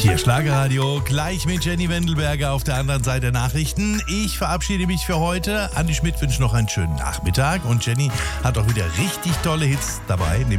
Hier Schlagerradio, gleich mit Jenny Wendelberger auf der anderen Seite der Nachrichten. Ich verabschiede mich für heute. Andi Schmidt wünscht noch einen schönen Nachmittag. Und Jenny hat auch wieder richtig tolle Hits dabei.